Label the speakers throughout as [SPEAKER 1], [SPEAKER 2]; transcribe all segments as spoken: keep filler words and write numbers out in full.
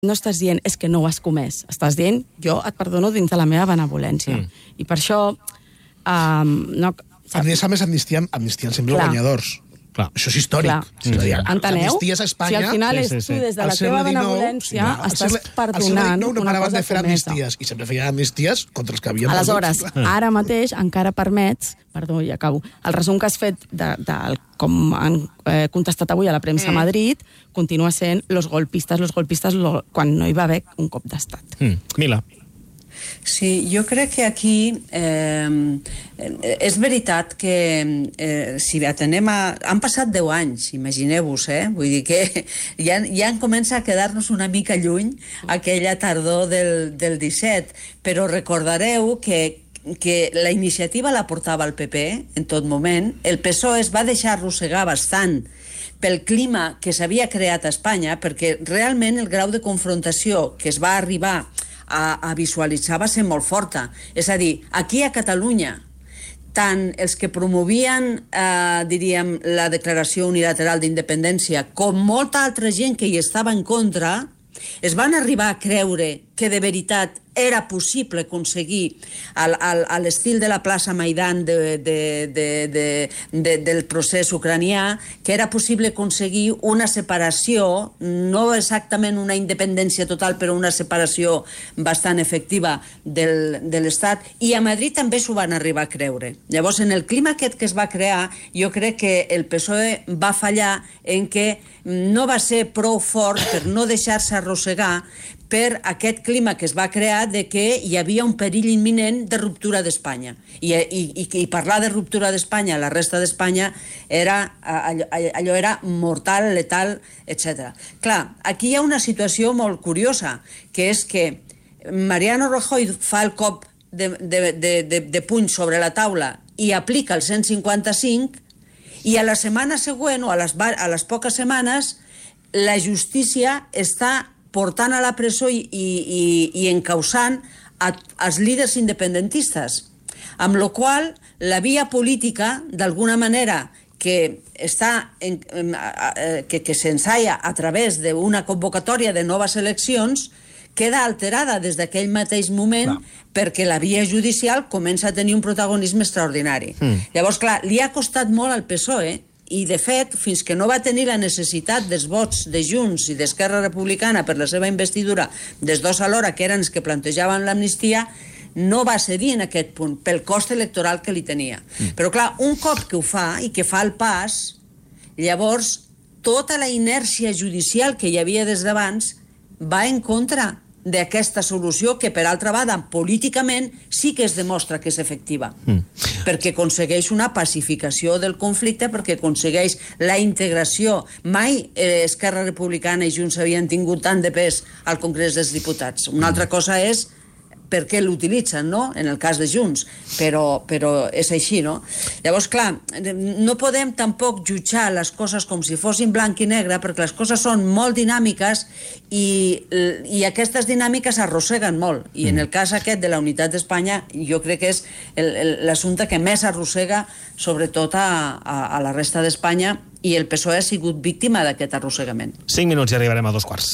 [SPEAKER 1] no estàs dient és que no ho has comès, estàs dient jo et perdono dins de la meva benevolència. Mm. I per això... Um, no,
[SPEAKER 2] a més, a més, amnistien, amnistien sempre els guanyadors.
[SPEAKER 3] Clar.
[SPEAKER 2] Això és històric.
[SPEAKER 1] Sí. Sí. Enteneu?
[SPEAKER 2] A Espanya,
[SPEAKER 1] si al final
[SPEAKER 3] sí,
[SPEAKER 1] és
[SPEAKER 3] sí, sí.
[SPEAKER 1] tu des de la teva benevolència sí, estàs perdonant
[SPEAKER 2] no, no
[SPEAKER 1] una cosa
[SPEAKER 2] de fer
[SPEAKER 1] comesa.
[SPEAKER 2] amnisties, i sempre feien amnisties contra els que havien
[SPEAKER 1] Aleshores,
[SPEAKER 2] perdut.
[SPEAKER 1] ara mateix encara permets, perdó, ja acabo, el resum que has fet de, de, com han eh, contestat avui a la premsa a Madrid, continua sent los golpistes, los golpistes, lo, quan no hi va haver un cop d'estat.
[SPEAKER 3] Mm. Mila.
[SPEAKER 4] Sí, jo crec que aquí eh, és veritat que eh, si atenem a... Han passat deu anys, imagineu-vos, eh? Vull dir que ja, ja comença a quedar-nos una mica lluny aquella tardor del, del disset, però recordareu que que la iniciativa la portava el P P en tot moment, el P S O E es va deixar arrossegar bastant pel clima que s'havia creat a Espanya, perquè realment el grau de confrontació que es va arribar a, a visualitzar va ser molt forta. És a dir, aquí a Catalunya, tant els que promovien, eh, diríem, la declaració unilateral d'independència, com molta altra gent que hi estava en contra, es van arribar a creure que de veritat era possible aconseguir a l'estil de la plaça Maidan de, de, de, de, de, del procés ucranià, que era possible aconseguir una separació, no exactament una independència total, però una separació bastant efectiva del, de l'Estat, i a Madrid també s'ho van arribar a creure. Llavors, en el clima aquest que es va crear, jo crec que el P S O E va fallar en que no va ser prou fort per no deixar-se arrossegar per aquest clima que es va crear de que hi havia un perill imminent de ruptura d'Espanya. I, i, i parlar de ruptura d'Espanya a la resta d'Espanya era, allò, allò era mortal, letal, etcètera. Clar, aquí hi ha una situació molt curiosa, que és que Mariano Rajoy fa el cop de, de, de, de, de puny sobre la taula i aplica el cent cinquanta-cinc, i a la setmana següent, o a les, a les poques setmanes, la justícia està portant a la presó i, i, i encausant a, als líders independentistes. Amb la qual cosa, la via política, d'alguna manera, que està en, que, que s'ensaya a través d'una convocatòria de noves eleccions, queda alterada des d'aquell mateix moment, clar, perquè la via judicial comença a tenir un protagonisme extraordinari. Mm. Llavors, clar, li ha costat molt al P S O E, i, de fet, fins que no va tenir la necessitat dels vots de Junts i d'Esquerra Republicana per la seva investidura, des dos alhora, que eren els que plantejaven l'amnistia, no va cedir en aquest punt, pel cost electoral que li tenia. Mm. Però, clar, un cop que ho fa i que fa el pas, llavors, tota la inèrcia judicial que hi havia des d'abans va en contra d'aquesta solució que, per altra banda, políticament sí que es demostra que és efectiva. Mm. Perquè aconsegueix una pacificació del conflicte, perquè aconsegueix la integració. Mai eh, Esquerra Republicana i Junts havien tingut tant de pes al Congrés dels Diputats. Una altra cosa és per què l'utilitzen, no?, en el cas de Junts, però, però és així, no? Llavors, clar, no podem tampoc jutjar les coses com si fossin blanc i negre, perquè les coses són molt dinàmiques i, i aquestes dinàmiques arrosseguen molt, i en el cas aquest de la unitat d'Espanya jo crec que és l'assumpte que més arrossega sobretot a, a, a la resta d'Espanya, i el P S O E ha sigut víctima d'aquest arrossegament.
[SPEAKER 3] Cinc minuts i arribarem a dos quarts.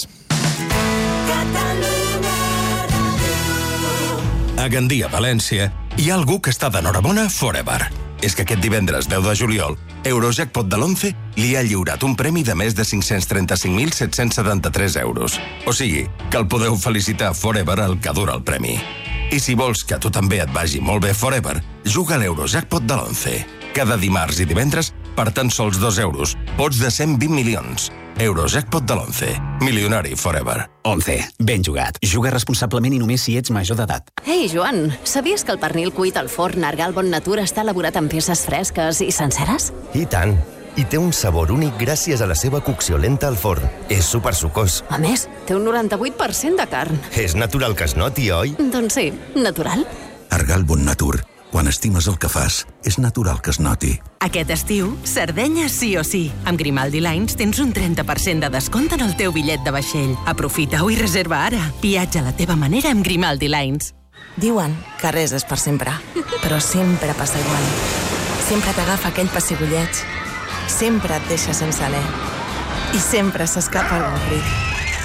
[SPEAKER 5] A Gandia, València, hi ha algú que està d'enhorabona forever. És que aquest divendres deu de juliol, Eurojackpot de l'onze li ha lliurat un premi de més de cinc-cents trenta-cinc mil set-cents setanta-tres euros. O sigui, que el podeu felicitar forever el que dura el premi. I si vols que a tu també et vagi molt bé forever, juga a l'Eurojackpot de l'onze. Cada dimarts i divendres, per tan sols dos euros, pots de cent vint milions. Eurojackpot de l'onze. Milionari forever.
[SPEAKER 6] onze. Ben jugat. Juga responsablement i només si ets major d'edat.
[SPEAKER 7] Ei, Joan, sabies que el pernil cuit al forn Argal Bon Natura està elaborat amb peces fresques i senceres?
[SPEAKER 8] I tant. I té un sabor únic gràcies a la seva cocció lenta al forn. És supersucós.
[SPEAKER 7] A més, té un noranta-vuit per cent de carn.
[SPEAKER 8] És natural que es noti, oi?
[SPEAKER 7] Doncs sí, natural.
[SPEAKER 9] Argal Bon Natur. Quan estimes el que fas, és natural que es noti.
[SPEAKER 10] Aquest estiu, Sardenya sí o sí. Amb Grimaldi Lines tens un trenta per cent de descompte en el teu bitllet de vaixell. Aprofita-ho i reserva ara. Viatja a la teva manera amb Grimaldi Lines.
[SPEAKER 11] Diuen que res és per sempre, però sempre passa igual. Sempre t'agafa aquell pessigolleig. Sempre et deixa sense alè. I sempre s'escapa algun crit.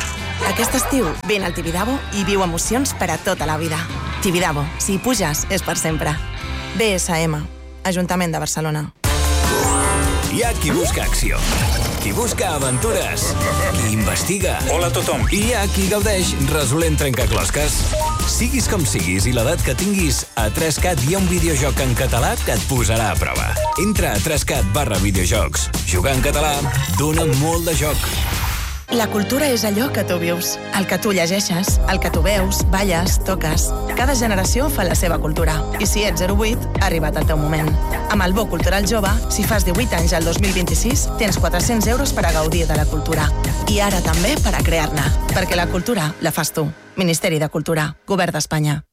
[SPEAKER 11] Aquest estiu, vine al Tibidabo i viu emocions per a tota la vida. Tibidabo, si hi puges, és per sempre. B S M, Ajuntament de Barcelona.
[SPEAKER 3] Hi ha qui busca acció, qui busca aventures, qui investiga. Hola a tothom. I hi ha qui gaudeix resolent trencaclosques. Siguis com siguis i l'edat que tinguis, a tres cat hi ha un videojoc en català que et posarà a prova. Entra a tres cat barra videojocs. Jugar en català dona molt de joc.
[SPEAKER 11] La cultura és allò que tu vius, el que tu llegeixes, el que tu veus, balles, toques. Cada generació fa la seva cultura. I si ets zero vuit, ha arribat el teu moment. Amb el Bo Cultural Jove, si fas divuit anys al dos mil vint-i-sis, tens quatre-cents euros per a gaudir de la cultura. I ara també per a crear-ne. Perquè la cultura la fas tu. Ministeri de Cultura, Govern d'Espanya.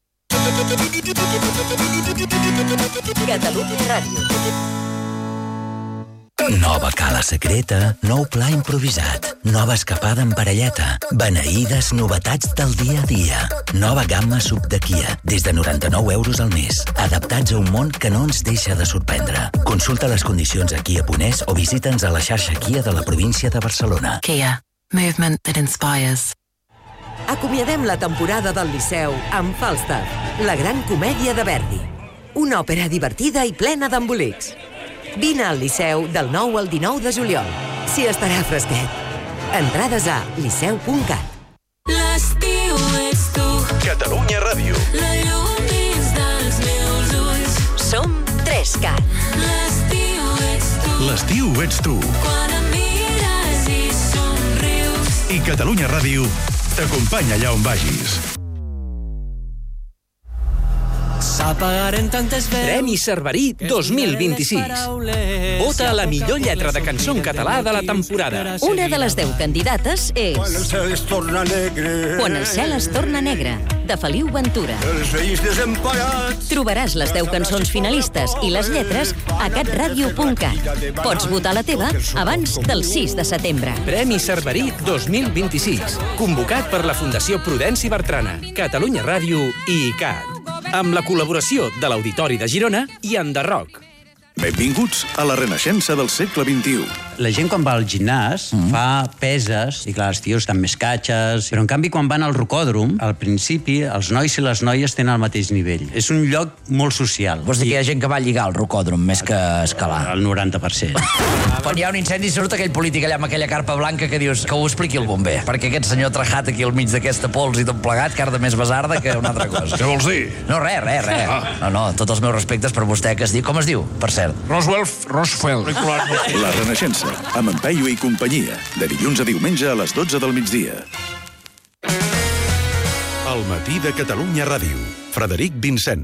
[SPEAKER 12] Catalunya Ràdio.
[SPEAKER 13] Nova cala secreta, nou pla improvisat, nova escapada en parelleta, beneïdes novetats del dia a dia. Nova gamma sub de Kia, des de noranta-nou euros al mes, adaptats a un món que no ens deixa de sorprendre. Consulta les condicions a Kia punt es o visita'ns a la xarxa Kia de la província de Barcelona.
[SPEAKER 12] Kia. Movement that inspires. Acomiadem la temporada del Liceu amb Falstaff, la gran comèdia de Verdi. Una òpera divertida i plena d'embolics. Vine al Liceu del nou al dinou de juliol. S'hi estarà fresquet. Entrades a liceu punt cat.
[SPEAKER 14] L'estiu ets tu.
[SPEAKER 3] Catalunya Ràdio.
[SPEAKER 14] La llum dins dels meus ulls.
[SPEAKER 12] Som tres cat.
[SPEAKER 14] L'estiu ets tu.
[SPEAKER 3] L'estiu ets tu.
[SPEAKER 14] Quan em mires i somrius.
[SPEAKER 3] I Catalunya Ràdio t'acompanya allà on vagis.
[SPEAKER 15] Premi Cerverí dos mil vint-i-sis. Vota a la millor lletra de cançó en català de la temporada.
[SPEAKER 7] Una de les deu candidates és
[SPEAKER 16] Quan el cel es torna negre.
[SPEAKER 7] Quan el cel es torna negre, de Feliu Ventura.
[SPEAKER 16] Els veïns desemparats.
[SPEAKER 7] Trobaràs les deu cançons finalistes i les lletres a catradio punt cat. Pots votar la teva abans del sis de setembre.
[SPEAKER 15] Premi Cerverí dos mil vint-i-sis. Convocat per la Fundació Prudenci Bertrana, Catalunya Ràdio i I C A T. Amb la col·laboració de l'Auditori de Girona i Enderroc.
[SPEAKER 9] Benvinguts a la renaixença del segle vint-i-u.
[SPEAKER 17] La gent quan va al gimnàs mm. fa peses, i clar, els tios estan més catxes, però en canvi quan van al rocòdrom, al principi els nois i les noies tenen el mateix nivell. És un lloc molt social.
[SPEAKER 18] Vols dir que hi ha gent que va lligar al rocòdrom més que escalar?
[SPEAKER 17] El noranta per cent.
[SPEAKER 18] Quan hi ha un incendi surt aquell polític allà amb aquella carpa blanca que dius que ho expliqui el bomber, perquè aquest senyor trajat aquí al mig d'aquesta pols i tot plegat, carda més basarda que una altra cosa.
[SPEAKER 9] Què vols dir?
[SPEAKER 18] No, res, res, res.
[SPEAKER 9] Ah.
[SPEAKER 18] No, no, tots els meus respectes per vostè, que es diu... Com es diu, per cert?
[SPEAKER 9] Roswell Rosfeld. La renaixença, amb en Peyu i companyia, de dilluns a diumenge a les dotze del migdia.
[SPEAKER 5] El matí de Catalunya Ràdio. Frederic Vincent.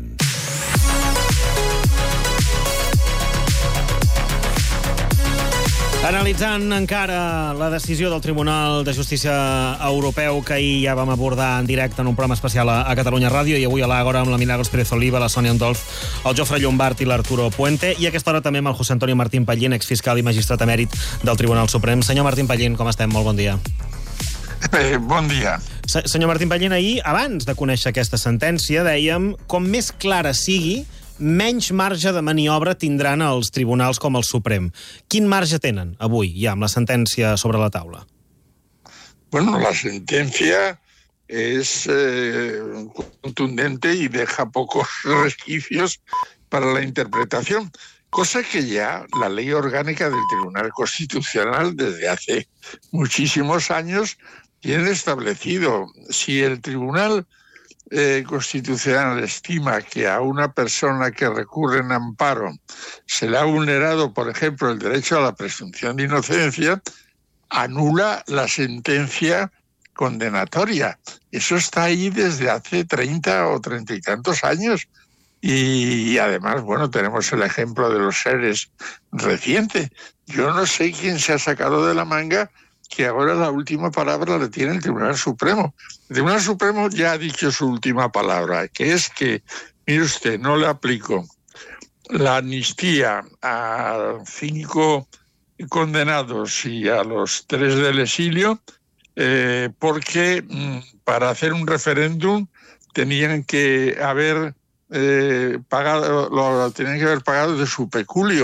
[SPEAKER 19] Analitzant encara la decisió del Tribunal de Justícia Europeu que ahir ja vam abordar en directe en un programa especial a, a Catalunya Ràdio, i avui a l'Àgora amb la Milagros Pérez Oliva, la Sònia Andolf, el Jofre Llombart i l'Arturo Puente, i a aquesta hora també amb el José Antonio Martín Pallín, exfiscal i magistrat emèrit del Tribunal Suprem. Senyor Martín Pallín, com estem? Molt bon dia.
[SPEAKER 20] Eh, bon dia.
[SPEAKER 19] Se- senyor Martín Pallín, ahir, abans de conèixer aquesta sentència, dèiem, com més clara sigui, menys marge de maniobra tindran els tribunals com el Suprem. Quin marge tenen avui, ja, amb la sentència sobre la taula?
[SPEAKER 20] Bueno, la sentencia es eh, contundente y deja pocos resquicios para la interpretación, cosa que ya la ley orgánica del Tribunal Constitucional desde hace muchísimos años tiene establecido. Si el Tribunal Eh, Constitucional estima que a una persona que recurre en amparo se le ha vulnerado, por ejemplo, el derecho a la presunción de inocencia, anula la sentencia condenatoria. Eso está ahí desde hace treinta o treinta y tantos años. Y, y además, bueno, tenemos el ejemplo de los seres reciente. Yo no sé quién se ha sacado de la manga que ahora la última palabra la tiene el Tribunal Supremo. El Tribunal Supremo ya ha dicho su última palabra, que es que, mire usted, no le aplico la amnistía a cinco condenados y a los tres del exilio, eh, porque mm, para hacer un referéndum tenían que haber eh, pagado, lo tenían que haber pagado de su peculio.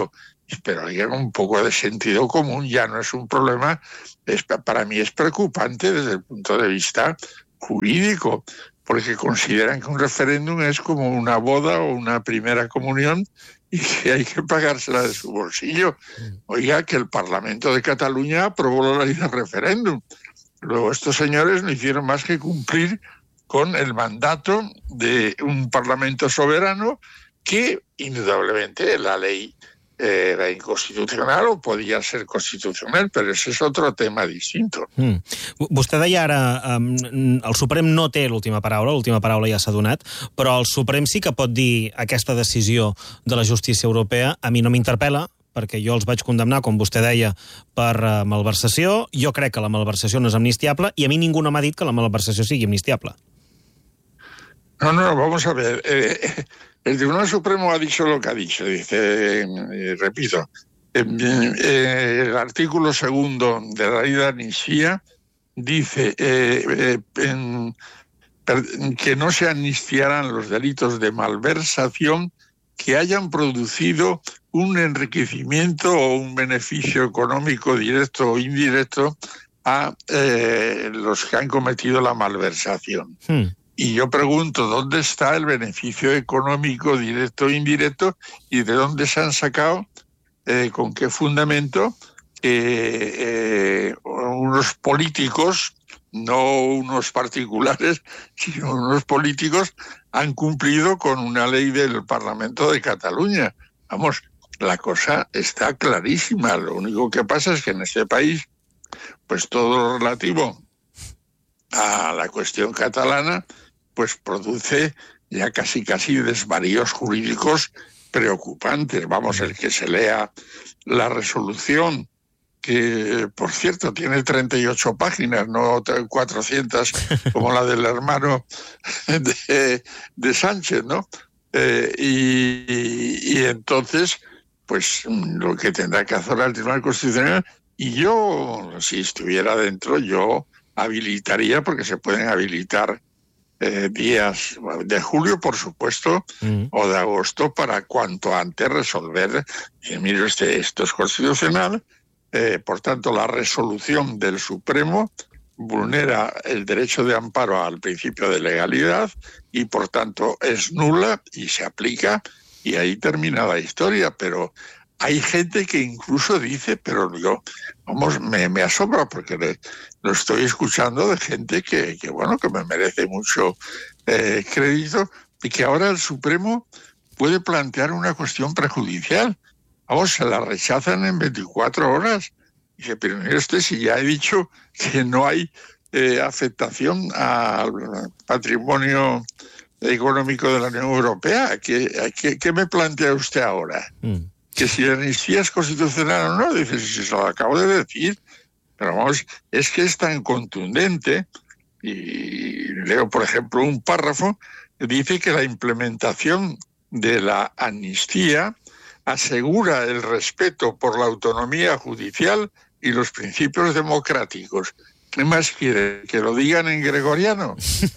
[SPEAKER 20] pero hay un poco de sentido común, ya no es un problema, es, para mí es preocupante desde el punto de vista jurídico, porque consideran que un referéndum es como una boda o una primera comunión y que hay que pagársela de su bolsillo. Oiga, que el Parlamento de Cataluña aprobó la ley del referéndum. Luego estos señores no hicieron más que cumplir con el mandato de un Parlamento soberano que, indudablemente, la ley era inconstitucional o podia ser constitucional, però ese és otro tema distinto.
[SPEAKER 19] Mm. Vostè deia ara, um, el Suprem no té l'última paraula, l'última paraula ja s'ha donat, però el Suprem sí que pot dir aquesta decisió de la justícia europea. A mi no m'interpel·la, perquè jo els vaig condemnar, com vostè deia, per uh, malversació. Jo crec que la malversació no és amnistiable i a mi ningú no m'ha dit que la malversació sigui amnistiable.
[SPEAKER 20] No, no, vamos a ver. Eh, el Tribunal Supremo ha dicho lo que ha dicho. Dice, eh, repito, eh, eh, el artículo segundo de la ley de amnistía dice eh, eh, en, per, que no se amnistiarán los delitos de malversación que hayan producido un enriquecimiento o un beneficio económico directo o indirecto a eh, los que han cometido la malversación. Hmm. Y yo pregunto, ¿dónde está el beneficio económico directo e indirecto y de dónde se han sacado, eh, con qué fundamento, eh, eh, unos políticos, no unos particulares, sino unos políticos, han cumplido con una ley del Parlamento de Cataluña? Vamos, la cosa está clarísima. Lo único que pasa es que en este país, pues todo lo relativo a la cuestión catalana, pues produce ya casi casi desvaríos jurídicos preocupantes. Vamos, el que se lea la resolución, que por cierto tiene treinta y ocho páginas, no cuatrocientas como la del hermano de, de Sánchez, ¿no? Eh, y, y entonces, pues lo que tendrá que hacer el Tribunal Constitucional, y yo, si estuviera dentro, yo habilitaría, porque se pueden habilitar Eh, días de julio, por supuesto, mm. o de agosto, para cuanto antes resolver. Y mire usted, esto es constitucional, eh, por tanto, la resolución del Supremo vulnera el derecho de amparo al principio de legalidad y, por tanto, es nula y se aplica, y ahí termina la historia. Pero hay gente que incluso dice, pero yo, vamos, me, me asombra porque le, lo estoy escuchando de gente que, que bueno, que me merece mucho eh, crédito, y que ahora el Supremo puede plantear una cuestión prejudicial. Vamos, se la rechazan en veinticuatro horas. Dice, pero mire usted, si ya he dicho que no hay eh, afectación al patrimonio económico de la Unión Europea, ¿qué, qué, qué me plantea usted ahora? Mm. Que si la amnistía es constitucional o no, dice, si se lo acabo de decir, pero vamos, es que es tan contundente, y leo, por ejemplo, un párrafo que dice que la implementación de la amnistía asegura el respeto por la autonomía judicial y los principios democráticos. Què més quiere? Que lo digan en gregoriano?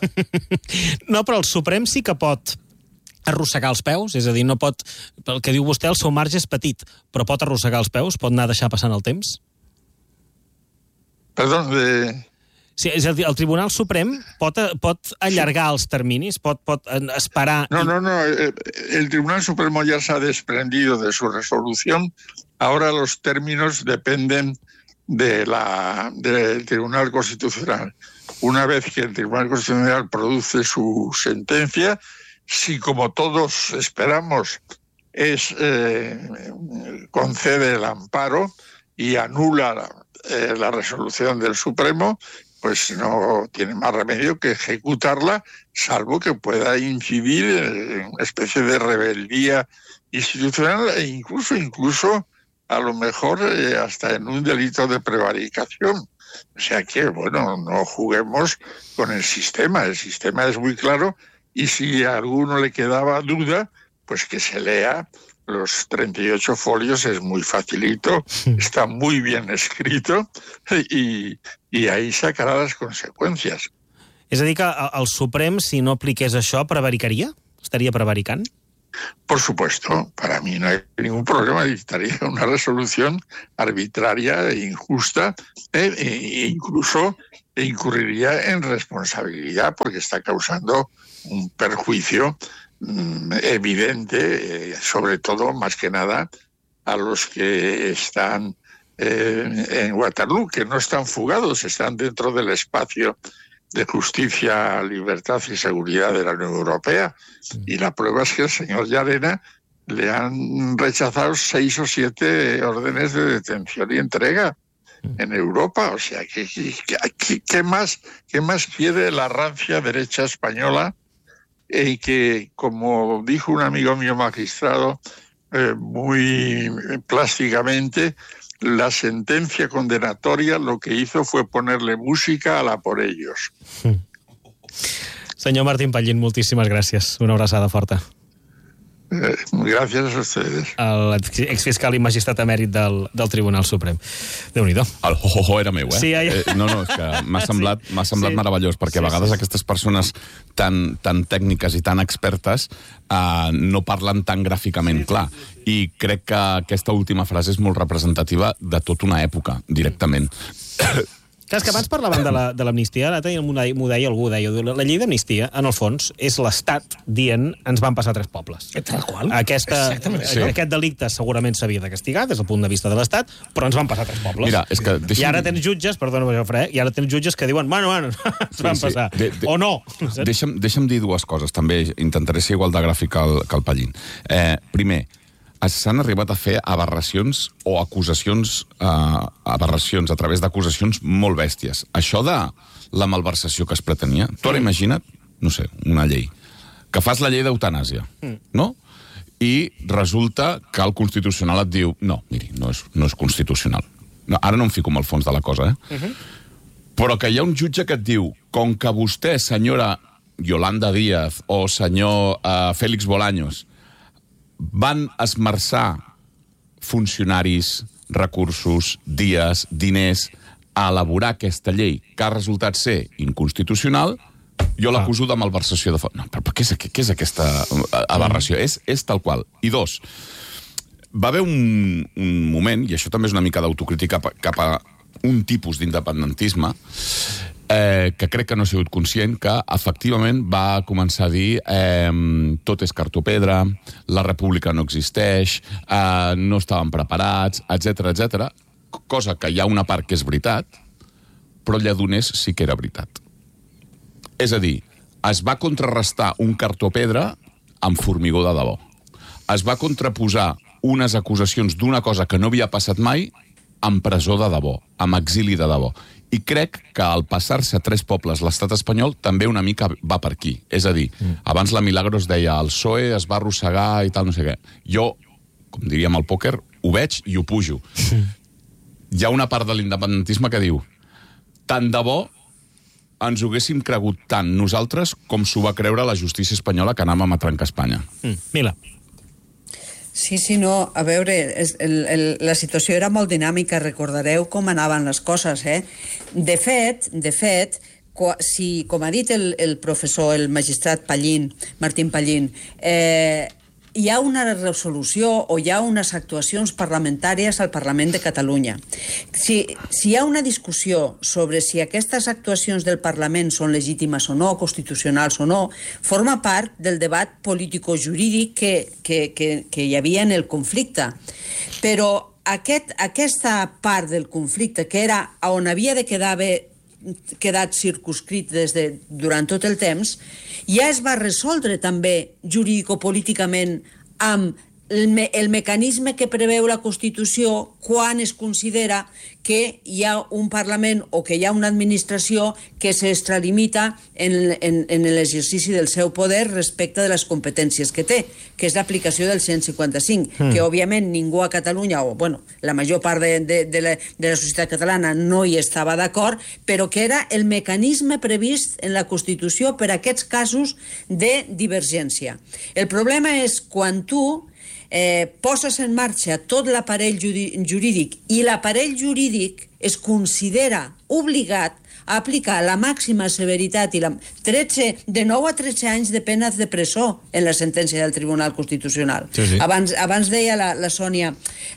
[SPEAKER 19] No, però el Suprem sí que pot arrossegar els peus, és a dir, no pot, pel que diu vostè, el seu marge és petit, però pot arrossegar els peus, pot anar a deixar passant el temps?
[SPEAKER 20] Perdó, de...
[SPEAKER 19] Sí, és a dir, el Tribunal Suprem pot, pot allargar els terminis, pot, pot esperar...
[SPEAKER 20] No, no, no, el Tribunal Supremo ya se ha desprendido de su resolución, ahora los términos dependen de la, del Tribunal Constitucional. Una vez que el Tribunal Constitucional produce su sentencia, si como todos esperamos es eh, concede el amparo y anula la, eh, la resolución del Supremo, pues no tiene más remedio que ejecutarla, salvo que pueda incidir en una especie de rebeldía institucional e incluso, incluso a lo mejor eh, hasta en un delito de prevaricación. O sea que, bueno, no juguemos con el sistema, el sistema es muy claro. Y si a alguno le quedaba duda, pues que se lea los treinta y ocho folios, es muy facilito, está muy bien escrito y, y ahí sacarà les conseqüències.
[SPEAKER 19] És a dir, que el Suprem, si no apliqués això, prevaricaria? Estaria prevaricant?
[SPEAKER 20] Por supuesto, para mí no hay ningún problema, dictaría una resolución arbitraria e injusta eh, e incluso incurriría en responsabilidad porque está causando un perjuicio mm, evidente, eh, sobre todo, más que nada, a los que están eh, en Waterloo, que no están fugados, están dentro del espacio de justicia, libertad y seguridad de la Unión Europea. Y la prueba es que al señor Llarena le han rechazado seis o siete órdenes de detención y entrega en Europa. O sea, ¿qué, qué, qué, más, qué más quiere la rancia derecha española? Y que, como dijo un amigo mío magistrado, eh, muy plásticamente, la sentencia condenatoria lo que hizo fue ponerle música a la por ellos.
[SPEAKER 19] Mm. Senyor Martín Pallín, moltíssimes gràcies. Una abraçada forta.
[SPEAKER 20] Eh, gràcies a ustedes.
[SPEAKER 19] El exfiscal i magistrat emèrit del, del Tribunal Suprem. Déu-n'hi-do.
[SPEAKER 14] El ho-ho-ho era meu, eh?
[SPEAKER 19] Sí, ja...
[SPEAKER 14] eh no, no, és que m'ha semblat, m'ha semblat
[SPEAKER 19] Sí.
[SPEAKER 14] meravellós, perquè
[SPEAKER 19] Sí,
[SPEAKER 14] a vegades
[SPEAKER 19] sí.
[SPEAKER 14] aquestes persones tan, tan tècniques i tan expertes eh, no parlen tan gràficament clar. I crec que aquesta última frase és molt representativa de tota una època, directament.
[SPEAKER 19] Clar, és que abans parlaven de la- de l'amnistia, ara m'ho deia, m'ho deia algú, deia, la llei d'amnistia, en el fons, és l'Estat dient ens van passar tres pobles.
[SPEAKER 2] Tal qual.
[SPEAKER 19] Aquesta,
[SPEAKER 2] Exactament.
[SPEAKER 19] sí. Aquest delicte segurament s'havia de castigar des del punt de vista de l'Estat, però ens van passar tres pobles.
[SPEAKER 14] Mira, és que
[SPEAKER 19] I
[SPEAKER 14] deixa'm-
[SPEAKER 19] ara tens jutges, perdona, Jofre, eh? I ara tens jutges que diuen, bueno, bueno, ens van
[SPEAKER 14] Sí, sí.
[SPEAKER 19] passar.
[SPEAKER 14] De- de-
[SPEAKER 19] O no.
[SPEAKER 14] Deixa'm, deixa'm dir dues coses, també intentaré ser igual de gràfic que el, que el Pallín. Eh, primer, s'han arribat a fer aberracions o acusacions, eh, aberracions a través d'acusacions molt bèsties. Això de la malversació que es pretenia, tu ara imagina't, no sé, una llei, que fas la llei d'eutanàsia, no? I resulta que el Constitucional et diu, no, miri, no és, no és constitucional. No, ara no em fico en el fons de la cosa, eh?
[SPEAKER 19] Uh-huh.
[SPEAKER 14] Però que hi ha un jutge que et diu, com que vostè, senyora Yolanda Díaz o senyor uh, Félix Bolaños, van esmerçar funcionaris, recursos, dies, diners, a elaborar aquesta llei que ha resultat ser inconstitucional, jo l'acuso de malversació de fons. No, però què és, què és aquesta aberració? És, és tal qual. I dos, va haver un, un moment, i això també és una mica d'autocrítica pa- cap a un tipus d'independentisme, eh, que crec que no he sigut conscient, que efectivament va començar a dir eh, tot és cartopedra, la república no existeix, eh, no estàvem preparats, etcètera, etcètera, cosa que hi ha una part que és veritat, però Lledoners sí que era veritat. És a dir, es va contrarrestar un cartopedra amb formigó de debò. Es va contraposar unes acusacions d'una cosa que no havia passat mai amb presó de debò, amb exili de debò. I crec que al passar-se a tres pobles l'estat espanyol també una mica va per aquí. És a dir, mm. abans la Milagros deia el P S O E es va arrossegar i tal, no sé què. Jo, com diríem al pòquer, ho veig i ho pujo. Mm. Hi ha una part de l'independentisme que diu tant de bo ens ho haguéssim cregut tant nosaltres com s'ho va creure la justícia espanyola que anàvem a trencar Espanya.
[SPEAKER 19] Mm. Mila.
[SPEAKER 4] Sí, sí, no, a veure, és, el, el, la situació era molt dinàmica, recordareu com anaven les coses, eh? De fet, de fet, qua, si, com ha dit el, el professor, el magistrat Pallín, Martín Pallín, eh, hi ha una resolució o hi ha unes actuacions parlamentàries al Parlament de Catalunya. Si, si hi ha una discussió sobre si aquestes actuacions del Parlament són legítimes o no, constitucionals o no, forma part del debat político-jurídic que, que, que, que hi havia en el conflicte. Però aquest, aquesta part del conflicte, que era on havia de quedar bé quedat circunscrit des de, durant tot el temps, ja es va resoldre també jurídico-políticament amb el, me, el mecanisme que preveu la Constitució quan es considera que hi ha un Parlament o que hi ha una administració que s'extralimita en, en, en l'exercici del seu poder respecte de les competències que té, que és l'aplicació del cent cinquanta-cinc, mm. que òbviament ningú a Catalunya, o bueno, la major part de, de, de, la, de la societat catalana no hi estava d'acord, però que era el mecanisme previst en la Constitució per a aquests casos de divergència. El problema és quan tu eh, poses en marxa tot l'aparell jurídic i l'aparell jurídic es considera obligat aplicar la màxima severitat i la tretze, de nou a tretze anys de pena de presó en la sentència del Tribunal Constitucional. Sí, sí. Abans, abans deia la, la Sònia,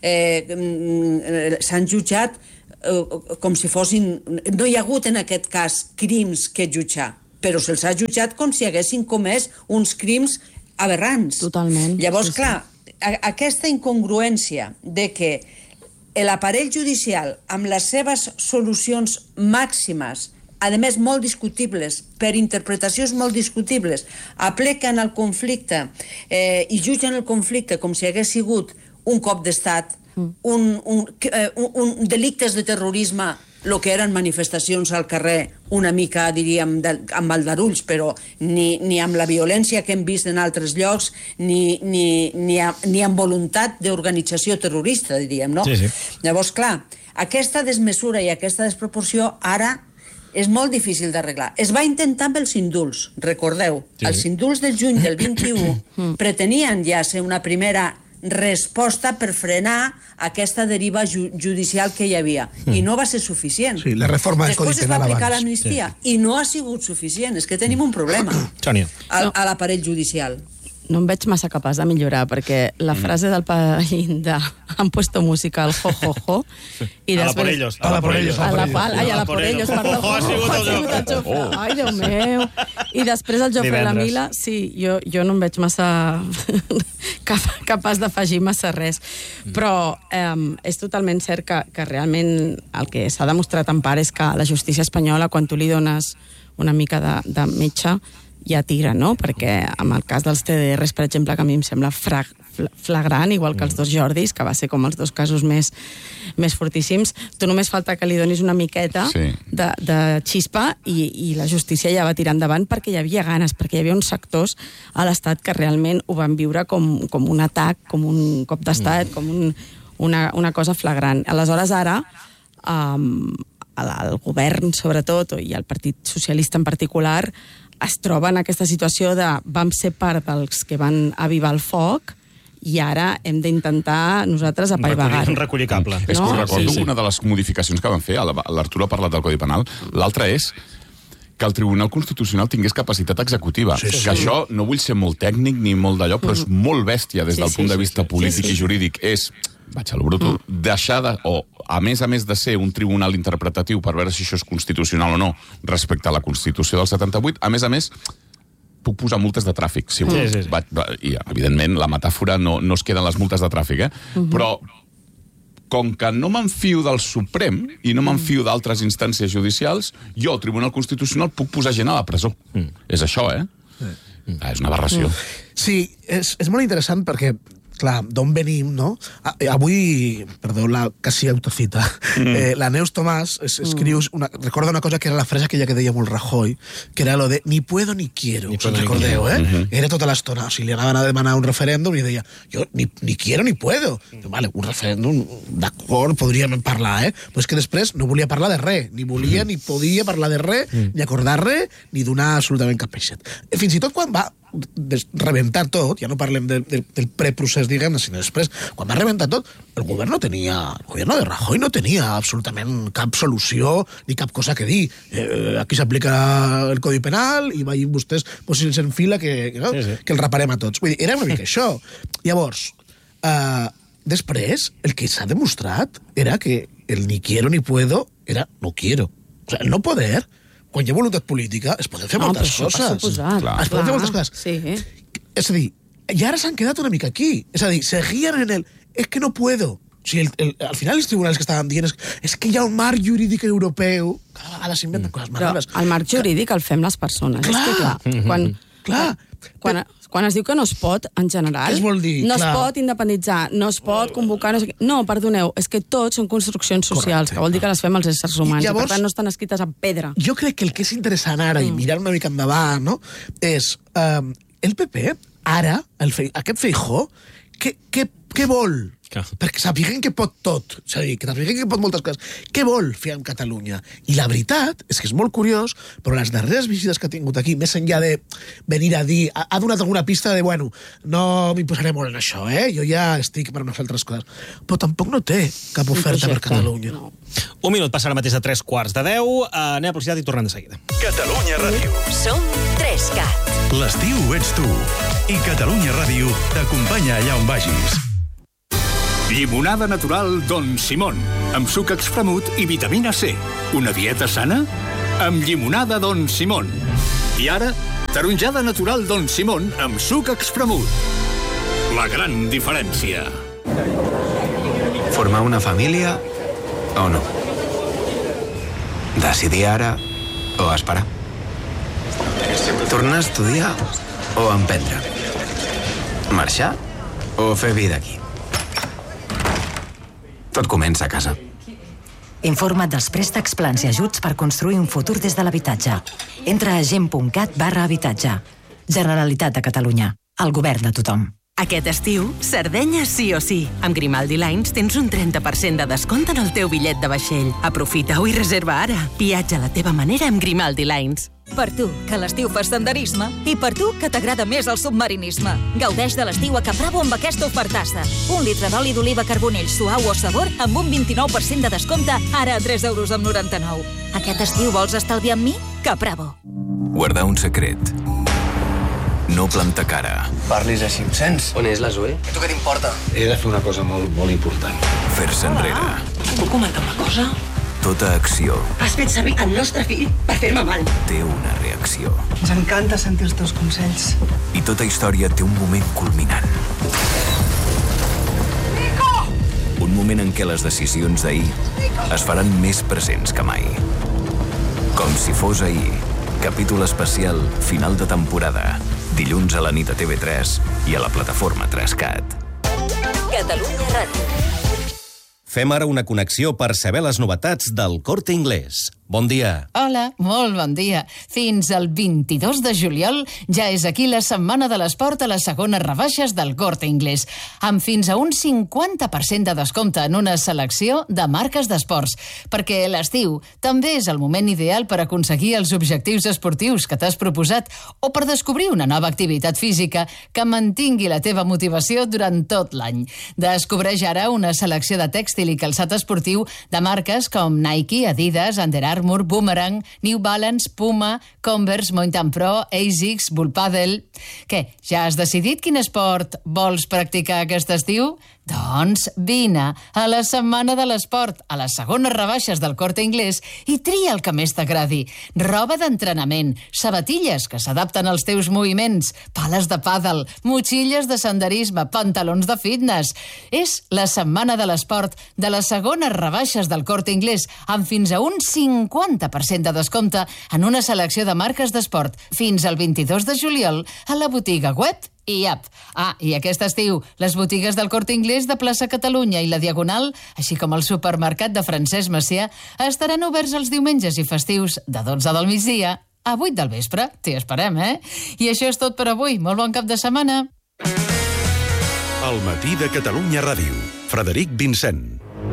[SPEAKER 4] eh, s'han jutjat eh, com si fossin... No hi ha hagut en aquest cas crims que jutjar, però se'ls ha jutjat com si haguessin comès uns crims aberrants.
[SPEAKER 1] Totalment.
[SPEAKER 4] Llavors,
[SPEAKER 1] sí, sí.
[SPEAKER 4] clar, a, aquesta incongruència de que l'aparell judicial, amb les seves solucions màximes, a més molt discutibles, per interpretacions molt discutibles, apliquen el conflicte eh, i jutgen el conflicte com si hagués sigut un cop d'estat, un, un, eh, un, un delictes de terrorisme, el que eren manifestacions al carrer, una mica, diríem, de, amb aldarulls, però ni, ni amb la violència que hem vist en altres llocs, ni, ni, ni, a, ni amb voluntat d'organització terrorista, diríem, no? Sí, sí. Llavors, clar, aquesta desmesura i aquesta desproporció ara és molt difícil d'arreglar. Es va intentar amb els indults, recordeu. Sí. Els indults del juny del vint-i-u pretenien ja ser una primera resposta per frenar aquesta deriva ju judicial que hi havia. Mm. I no va ser suficient.
[SPEAKER 2] Sí, la reforma del Codi
[SPEAKER 4] Penal abans. Després es va aplicar l'amnistia
[SPEAKER 2] sí.
[SPEAKER 4] i no ha sigut suficient. És que tenim un problema a, a l'aparell judicial.
[SPEAKER 1] No em veig massa capaç de millorar, perquè la frase del Paín de han puesto música al jo-jo-jo i
[SPEAKER 19] a la por ellos. A la por ellos.
[SPEAKER 1] A la pal, ai, a la por ellos. Perdó.
[SPEAKER 19] Ha sigut el Jofre.
[SPEAKER 1] Ai, Déu meu. I després el Jofre la Mila, sí, jo, jo no em veig massa capaç d'afegir massa res. Però eh, és totalment cert que, que realment el que s'ha demostrat en part és que la justícia espanyola, quan tu li dones una mica de, de metge, ja tira, no? Perquè amb el cas dels T D Rs, per exemple, que a mi em sembla frag, flagrant, igual que els dos Jordis, que va ser com els dos casos més, més fortíssims, tu només falta que li donis una miqueta sí. de, de xispa i, i la justícia ja va tirar endavant perquè hi havia ganes, perquè hi havia uns sectors a l'Estat que realment ho van viure com, com un atac, com un cop d'Estat, com un, una, una cosa flagrant. Aleshores, ara, um, el, el govern, sobretot, i el Partit Socialista en particular, es troba en aquesta situació de vam ser part dels que van avivar el foc i ara hem d'intentar nosaltres apaivagar-ho.
[SPEAKER 19] Un recollir cable.
[SPEAKER 14] No? És que us recordo sí, sí. una de les modificacions que van fer, l'Arturo ha parlat del Codi Penal, l'altra és que el Tribunal Constitucional tingués capacitat executiva. Sí, sí. Que això, no vull ser molt tècnic ni molt d'allò, però és molt bèstia des del sí, punt sí, de vista sí, polític sí, sí. i jurídic. És, vaig a lo bruto, mm. deixar de, o a més a més de ser un tribunal interpretatiu per veure si això és constitucional o no respecte a la Constitució del setanta-vuit, a més a més, puc posar multes de tràfic, si vull. Sí, sí, sí. Va, va, i, evidentment, la metàfora no, no es queden les multes de tràfic, eh? Mm-hmm. Però com que no m'enfio del Suprem i no m'enfio d'altres instàncies judicials, jo, al Tribunal Constitucional, puc posar gent a la presó. Mm. És això, eh? Mm. Ah, és una aberració.
[SPEAKER 2] Mm. Sí, és, és molt interessant perquè clar, d'on venim, no? Avui, perdó, la quasi autocita, mm. eh, la Neus Tomàs es, escriu, una, recorda una cosa que era la frase aquella que deia molt Rajoy, que era lo de ni puedo ni quiero, ni us en recordeu, eh? Mm-hmm. Era tota l'estona, o sigui, li anaven a demanar un referèndum i deia, jo ni, ni quiero ni puedo. Mm. Vale, un referèndum, d'acord, podríem parlar, eh? Però és que després no volia parlar de res, ni volia mm. ni podia parlar de res, mm. ni acordar res, ni donar absolutament cap peixet. Fins i tot quan va rebentar tot, ja no parlem de, de, del preprocés, diguem, sinó després, quan va rebentar tot, el govern no tenia, el govern de Rajoy no tenia absolutament cap solució ni cap cosa que dir. Eh, aquí s'aplica el Codi Penal i vagin vostès, pues, si se'ns enfila que, que, no? sí, sí. que el reparem a tots. Vull dir, era una mica això. Llavors, eh, després, el que s'ha demostrat era que el ni quiero ni puedo era no quiero. O sea, el no poder, quan hi ha voluntat política, es poden fer no, moltes coses.
[SPEAKER 1] Suposat,
[SPEAKER 2] es poden fer moltes coses.
[SPEAKER 1] Sí.
[SPEAKER 2] És a dir, i ara s'han quedat una mica aquí. És a dir, seguien en el es que no puedo. O sigui, el, el, al final els tribunals que estaven dient és, és que hi ha un marc jurídic europeu, cada vegada s'inventen mm. coses més rares.
[SPEAKER 1] Però el marc jurídic el fem les persones.
[SPEAKER 2] Clar.
[SPEAKER 1] És que, clar, mm-hmm. quan,
[SPEAKER 2] clar.
[SPEAKER 1] Quan, quan es diu que no es pot, en general,
[SPEAKER 2] què es vol dir?
[SPEAKER 1] No
[SPEAKER 2] clar.
[SPEAKER 1] es pot independitzar, no es pot convocar... No, sé no, perdoneu, és que tots són construccions socials, correcte, que vol dir que les fem els éssers humans, i, llavors, i per tant no estan escrites en pedra.
[SPEAKER 2] Jo crec que el que és interessant ara, mm. i mirar una mica endavant, no? és um, el P P, ara, el fe, aquest Feijóo, què, què, què vol? perquè sapiguen que pot tot, és a dir, que sapiguen que pot moltes coses. Què vol fer amb Catalunya? I la veritat és que és molt curiós, però les darreres visites que ha tingut aquí, més enllà de venir a dir, ha, ha donat alguna pista de, bueno, no m'hi posaré molt en això, eh? Jo ja estic per unes altres coses. Però tampoc no té cap oferta per Catalunya. No.
[SPEAKER 19] Un minut, passa ara mateix a tres quarts de deu. Anem a publicitat i tornem de seguida.
[SPEAKER 9] Catalunya Ràdio.
[SPEAKER 7] Som tres cat.
[SPEAKER 9] L'estiu ets tu. I Catalunya Ràdio t'acompanya allà on vagis. Llimonada natural Don Simón, amb suc extremut i vitamina C. Una dieta sana? Amb llimonada Don Simón. I ara, taronjada natural Don Simón amb suc extremut. La gran diferència.
[SPEAKER 21] Formar una família o no? Decidir ara o esperar? Tornar a estudiar o emprendre? Marxar o fer vida aquí? Tot comença a casa.
[SPEAKER 22] Informa't dels préstecs, plans i ajuts per construir un futur des de l'habitatge. Entra a gent.cat barra habitatge. Generalitat de Catalunya. El govern de tothom.
[SPEAKER 10] Aquest estiu, Sardenya sí o sí. Amb Grimaldi Lines tens un trenta per cent de descompte en el teu bitllet de vaixell. Aprofita-ho i reserva ara. Viatja a la teva manera amb Grimaldi Lines.
[SPEAKER 23] Per tu, que a l'estiu fas senderisme, i per tu, que t'agrada més el submarinisme. Gaudeix de l'estiu a Caprabo amb aquesta ofertassa. Un litre d'oli d'oliva carbonell suau o sabor amb un vint-i-nou per cent de descompte, ara a tres euros amb noranta-nou. Aquest estiu vols estalviar amb mi? Caprabo.
[SPEAKER 3] Guardar un secret. No plantar cara.
[SPEAKER 21] Parlis així amb sens. On és la Zoe? A tu què t'importa? He de fer una cosa molt, molt important.
[SPEAKER 3] Fer-se enrere.
[SPEAKER 24] Puc comentar una cosa?
[SPEAKER 3] Tota acció
[SPEAKER 24] Has fet servir el nostre fill per fer-me mal.
[SPEAKER 3] té una reacció.
[SPEAKER 24] Ens encanta sentir els teus consells.
[SPEAKER 3] I tota història té un moment culminant.
[SPEAKER 24] Nico!
[SPEAKER 3] Un moment en què les decisions d'ahir es faran més presents que mai. Com si fos ahir. Capítol especial final de temporada. Dilluns a la nit a T V tres i a la plataforma tres cat.
[SPEAKER 7] Catalunya Ràdio.
[SPEAKER 25] Fem ara una connexió per saber les novetats del Corte Inglés. Bon dia.
[SPEAKER 26] Hola, molt bon dia. Fins al vint-i-dos de juliol ja és aquí la Setmana de l'Esport a les segones rebaixes del Corte Inglés, amb fins a un cinquanta per cent de descompte en una selecció de marques d'esports, perquè l'estiu també és el moment ideal per aconseguir els objectius esportius que t'has proposat o per descobrir una nova activitat física que mantingui la teva motivació durant tot l'any. Descobreix ara una selecció de tèxtil i calçat esportiu de marques com Nike, Adidas, Under Armour, Boomerang, New Balance, Puma, Converse, Mountain Pro, Asics, Bullpaddle... Què, ja has decidit quin esport vols practicar aquest estiu? Doncs vine a la Setmana de l'Esport, a les segones rebaixes del Corte Inglés i tria el que més t'agradi. Roba d'entrenament, sabatilles que s'adapten als teus moviments, pales de pàdel, motxilles de senderisme, pantalons de fitness. És la Setmana de l'Esport de les segones rebaixes del Corte Inglés amb fins a un cinquanta per cent de descompte en una selecció de marques d'esport fins al vint-i-dos de juliol a la botiga web i app. Ah, i aquest estiu, les botigues del Corte Inglés de Plaça Catalunya i la Diagonal, així com el supermercat de Francesc Macià, estaran oberts els diumenges i festius de dotze del migdia a vuit del vespre. T'hi esperem, eh? I això és tot per avui. Molt bon cap de setmana.
[SPEAKER 9] El matí de Catalunya Ràdio. Frederic Vincent.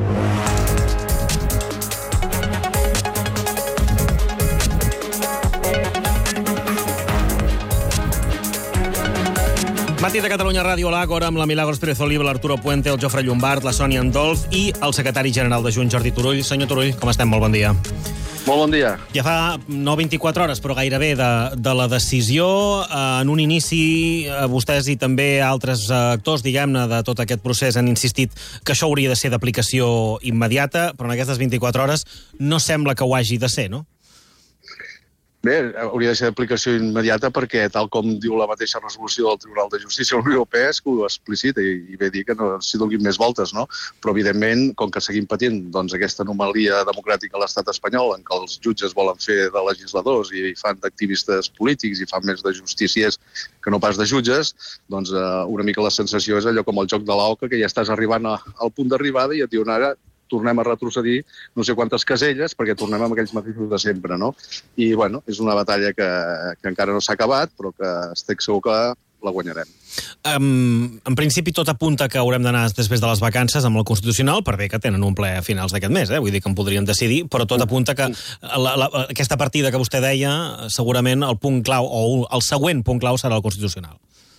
[SPEAKER 19] Matí de Catalunya Ràdio a l'Àgora amb la Milagros Pérez Oliva, l'Arturo Puente, el Jofre Llombart, la Sònia Andolf i el secretari general de Junts, Jordi Turull. Senyor Turull, com estem? Molt bon dia.
[SPEAKER 27] Molt bon dia.
[SPEAKER 19] Ja fa no vint-i-quatre hores, però gairebé, de, de la decisió. En un inici, vostès i també altres actors, diguem-ne, de tot aquest procés han insistit que això hauria de ser d'aplicació immediata, però en aquestes vint-i-quatre hores no sembla que ho hagi de ser, no?
[SPEAKER 27] Bé, hauria de ser d'aplicació immediata perquè, tal com diu la mateixa resolució del Tribunal de Justícia de la Unió Europea, és que ho explicita i, i ve dir que no s'hi donin més voltes, no? Però, evidentment, com que seguim patint doncs, aquesta anomalia democràtica a l'estat espanyol en què els jutges volen fer de legisladors i fan d'activistes polítics i fan més de justiciers que no pas de jutges, doncs eh, una mica la sensació és allò com el joc de l'oca, que ja estàs arribant a, al punt d'arribada i et diuen ara tornem a retrocedir no sé quantes caselles perquè tornem amb aquells mateixos de sempre, no? I, bueno, és una batalla que, que encara no s'ha acabat, però que estic segur que la guanyarem.
[SPEAKER 19] Um, en principi, tot apunta que haurem d'anar després de les vacances amb el Constitucional, per bé que tenen un ple a finals d'aquest mes, eh? Vull dir que en podrien decidir, però tot apunta que la, la, aquesta partida que vostè deia, segurament el punt clau, o el següent punt clau serà el Constitucional.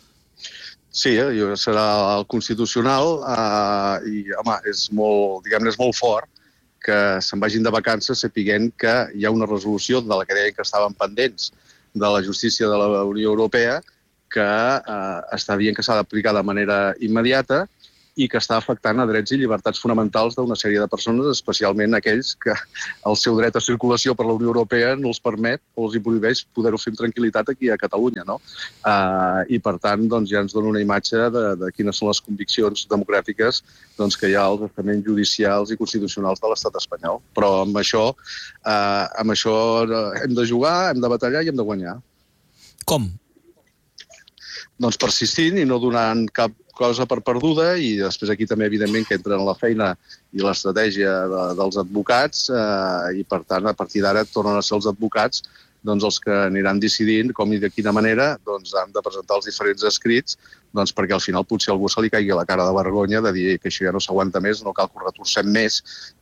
[SPEAKER 27] Sí, eh? serà el Constitucional eh, i, home, és molt, diguem-ne, és molt fort que se'n vagin de vacances sapiguent que hi ha una resolució de la que deien que estaven pendents de la justícia de la Unió Europea que eh, està dient que s'ha d'aplicar de manera immediata i que està afectant a drets i llibertats fonamentals d'una sèrie de persones, especialment aquells que el seu dret a circulació per la Unió Europea no els permet o els hi prohibeix poder-ho fer amb tranquil·litat aquí a Catalunya, no? Uh, I, per tant, doncs, ja ens dona una imatge de, de quines són les conviccions democràtiques doncs, que hi ha als estaments judicials i constitucionals de l'estat espanyol. Però amb això, uh, amb això hem de jugar, hem de batallar i hem de guanyar.
[SPEAKER 19] Com?
[SPEAKER 27] Doncs persistint i no donant cap cosa per perduda, i després aquí també, evidentment, que entra en la feina i l'estratègia de, dels advocats, eh, i, per tant, a partir d'ara tornen a ser els advocats doncs, els que aniran decidint com i de quina manera doncs, han de presentar els diferents escrits doncs, perquè al final potser a algú se li caigui la cara de vergonya de dir que això ja no s'aguanta més, no cal que ho retorcem més,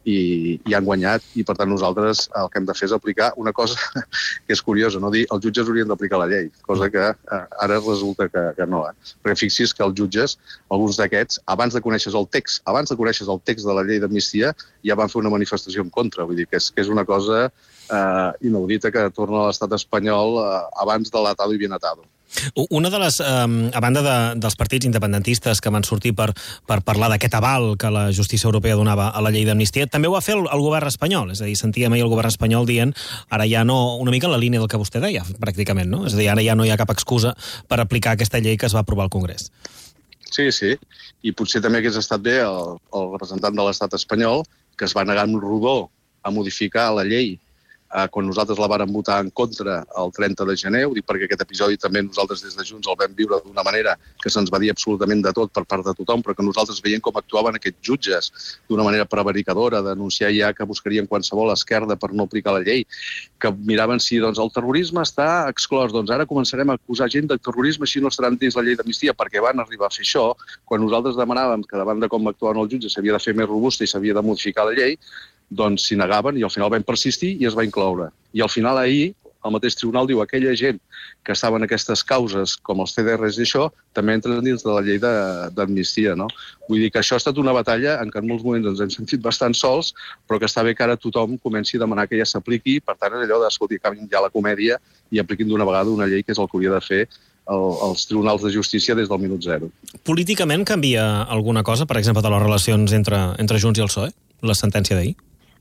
[SPEAKER 27] i, i han guanyat. I, per tant, nosaltres el que hem de fer és aplicar una cosa que és curiosa, no dir els jutges haurien d'aplicar la llei, cosa que eh, ara resulta que, que no. Eh? Perquè fixi's que els jutges, alguns d'aquests, abans de conèixer el text, abans de conèixer el text de la llei d'amnistia, ja van fer una manifestació en contra. Vull dir que és, que és una cosa eh, inaudita que torna a l'estat espanyol eh, abans de l'atado i bien atado.
[SPEAKER 19] Una de les, eh, a banda de, dels partits independentistes que van sortir per, per parlar d'aquest aval que la justícia europea donava a la llei d'amnistia, també ho va fer el, el govern espanyol. És a dir, sentíem ahir el govern espanyol dient ara ja no, una mica en la línia del que vostè deia, pràcticament, no? És a dir, ara ja no hi ha cap excusa per aplicar aquesta llei que es va aprovar al Congrés.
[SPEAKER 27] Sí, sí. I potser també hagués estat bé el, el representant de l'estat espanyol que es va negar amb rodó a modificar la llei eh, quan nosaltres la vàrem votar en contra el trenta de gener, ho dic perquè aquest episodi també nosaltres des de Junts el vam viure d'una manera que se'ns va dir absolutament de tot per part de tothom, però que nosaltres veiem com actuaven aquests jutges d'una manera prevaricadora, d'anunciar ja que buscarien qualsevol esquerda per no aplicar la llei, que miraven si doncs, el terrorisme està exclòs, doncs ara començarem a acusar gent de terrorisme, així no estaran dins la llei d'amnistia, perquè van arribar a fer això, quan nosaltres demanàvem que davant de com actuaven els jutges s'havia de fer més robusta i s'havia de modificar la llei, doncs s'hi negaven i al final vam persistir i es va incloure. I al final ahir el mateix tribunal diu aquella gent que estava en aquestes causes, com els C D Rs i això, també entren dins de la llei d'amnistia, no? Vull dir que això ha estat una batalla en què en molts moments ens hem sentit bastant sols, però que està bé que ara tothom comenci a demanar que ja s'apliqui, per tant és allò d'escolti, acabin ja la comèdia i apliquin d'una vegada una llei que és el que hauria de fer el, els tribunals de justícia des del minut zero.
[SPEAKER 19] Políticament canvia alguna cosa, per exemple, de les relacions entre, entre Junts i el P S O E, la sentència d'ahir?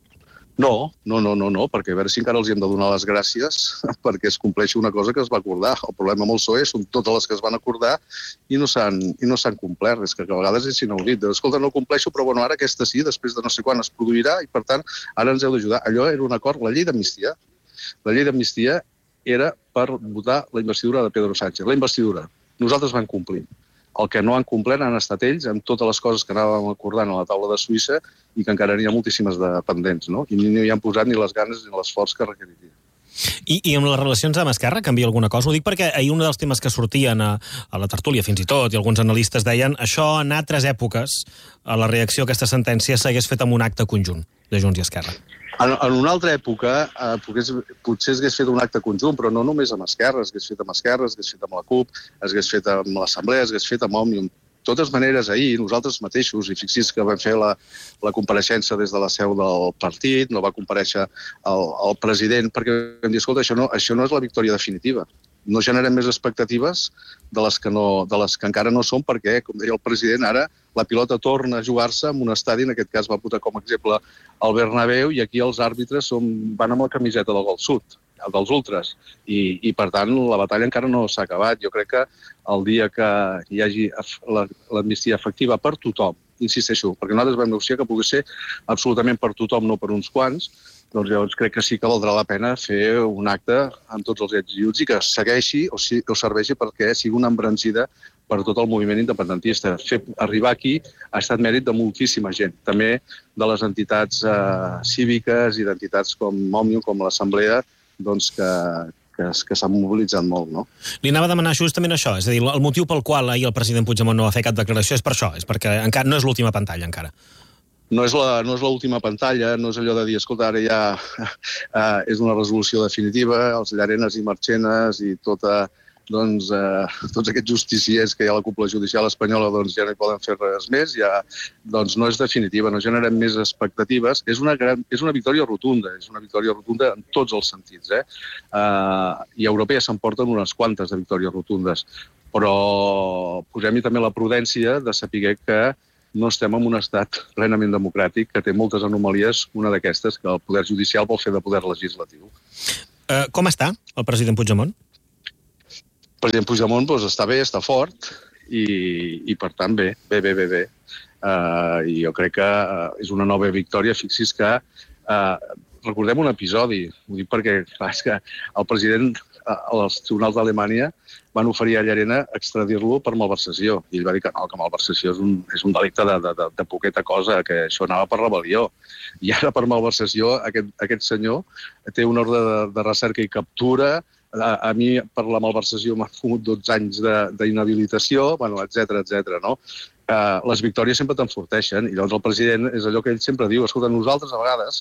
[SPEAKER 27] No, no, no, no, no, perquè a veure si encara els hem de donar les gràcies perquè es compleixi una cosa que es va acordar. El problema amb el P S O E són totes les que es van acordar i no s'han i no s'han complert. És que a vegades és inaudit. Escolta, no compleixo, però bueno, ara aquesta sí, després de no sé quan es produirà i, per tant, ara ens heu d'ajudar. Allò era un acord, la llei d'amnistia. La llei d'amnistia era per votar la investidura de Pedro Sánchez. La investidura. Nosaltres vam complir. El que no han complert han estat ells amb totes les coses que anàvem acordant a la taula de Suïssa i que encara n'hi ha moltíssimes de pendents, no? I no hi han posat ni les ganes ni l'esforç que requeriria.
[SPEAKER 19] I, I amb les relacions amb Esquerra canvia alguna cosa? Ho dic perquè ahir un dels temes que sortien a, a la tertúlia fins i tot, i alguns analistes deien això en altres èpoques, a la reacció a aquesta sentència s'hagués fet amb un acte conjunt de Junts i Esquerra.
[SPEAKER 27] En, en una altra època eh, potser, potser s'hagués fet un acte conjunt, però no només amb Esquerra, s'hagués fet amb Esquerra, s'hagués fet amb la CUP, s'hagués fet amb l'Assemblea, s'hagués fet amb Òmnium. De totes maneres, ahir nosaltres mateixos, i fixis que vam fer la, la compareixença des de la seu del partit, no va comparèixer el, el president, perquè vam dir, escolta, això no, això no és la victòria definitiva. No generem més expectatives de les, que no, de les que encara no són, perquè, com deia el president, ara la pilota torna a jugar-se en un estadi, en aquest cas va posar com a exemple el Bernabéu, i aquí els àrbitres som, van amb la camiseta del Gol Sud, dels ultres, i, i per tant la batalla encara no s'ha acabat. Jo crec que el dia que hi hagi l'amnistia efectiva per tothom, insisteixo, perquè nosaltres vam negociar que pogués ser absolutament per tothom, no per uns quants, doncs llavors crec que sí que valdrà la pena fer un acte amb tots els ets i uts i que segueixi o, si, o serveixi perquè sigui una embranzida per tot el moviment independentista. Fer arribar aquí ha estat mèrit de moltíssima gent, també de les entitats eh, cíviques i d'entitats com Òmnium, com l'Assemblea, doncs que, que, que s'han mobilitzat molt, no?
[SPEAKER 19] Li anava a demanar justament això, és a dir, el motiu pel qual ahir el president Puigdemont no va fer cap declaració és per això, és perquè encara no és l'última pantalla, encara.
[SPEAKER 27] No és la, no és l'última pantalla, no és allò de dir, escolta, ara ja uh, és una resolució definitiva, els Llarenes i Marchenes i tota, doncs, eh, tots aquests justiciers que hi ha a la cúpula judicial espanyola doncs, ja no hi poden fer res més, ja doncs, no és definitiva, no generem més expectatives. És una, gran, és una victòria rotunda, és una victòria rotunda en tots els sentits. Eh? Uh, I a Europa ja s'emporten unes quantes de victòries rotundes, però posem-hi també la prudència de saber que no estem en un estat plenament democràtic, que té moltes anomalies, una d'aquestes, que el poder judicial vol fer de poder legislatiu.
[SPEAKER 19] Uh, com està el president Puigdemont?
[SPEAKER 27] El president Puigdemont doncs, està bé, està fort, i, i per tant bé, bé, bé, bé, bé. Uh, I jo crec que uh, és una nova victòria. Fixis que uh, recordem un episodi, ho dic perquè clar, és que el president uh, als tribunals d'Alemanya van oferir a Llarena extradir-lo per malversació. I ell va dir que no, que malversació és un, és un delicte de, de, de, de poqueta cosa, que això anava per rebel·lió. I ara per malversació aquest, aquest senyor té un ordre de, de recerca i captura. A, a mi, per la malversació, m'ha fumut dotze anys d'inhabilitació, bueno, etcètera, etcètera, no? Uh, les victòries sempre t'enforteixen, i llavors el president és allò que ell sempre diu, escolta, nosaltres a vegades